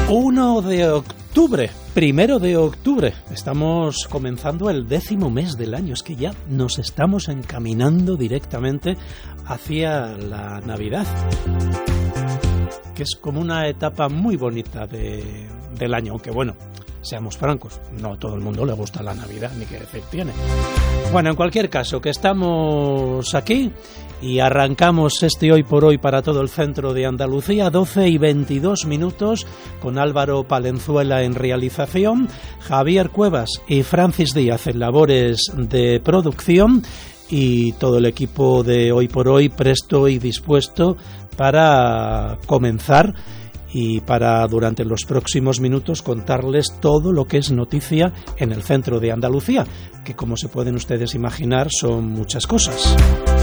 1 de octubre, 1 de octubre. Estamos comenzando el 10º mes del año. Es que ya nos estamos encaminando directamente hacia la Navidad, que es como una etapa muy bonita del año, aunque bueno, seamos francos, no a todo el mundo le gusta la Navidad, ni qué decir tiene. Bueno, en cualquier caso, que estamos aquí y arrancamos este Hoy por Hoy para todo el centro de Andalucía, 12:22, con Álvaro Palenzuela en realización, Javier Cuevas y Francis Díaz en labores de producción y todo el equipo de Hoy por Hoy presto y dispuesto para comenzar y para durante los próximos minutos contarles todo lo que es noticia en el centro de Andalucía, que como se pueden ustedes imaginar son muchas cosas.